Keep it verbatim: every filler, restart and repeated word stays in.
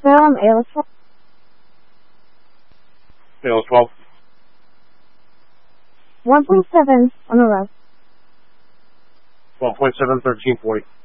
Salem, A L S twelve. A L S twelve. one point seven on the road. one point seven, thirteen forty.